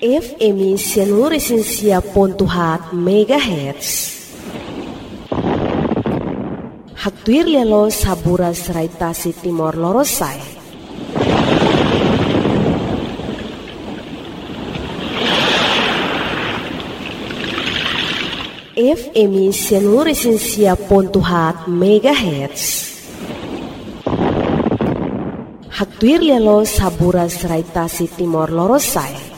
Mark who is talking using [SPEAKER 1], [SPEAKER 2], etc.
[SPEAKER 1] FM seluruh Resensia Pontuhat Megahertz. Haktuir lelo sabura seraitasi Timor Lorosai. FM seluruh Resensia Pontuhat Megahertz. Haktuir lelo sabura seraitasi Timor Lorosai.